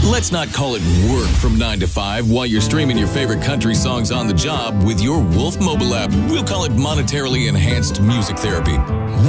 Let's not call it work from 9 to 5 while you're streaming your favorite country songs on the job with your Wolf mobile app. We'll call it monetarily enhanced music therapy.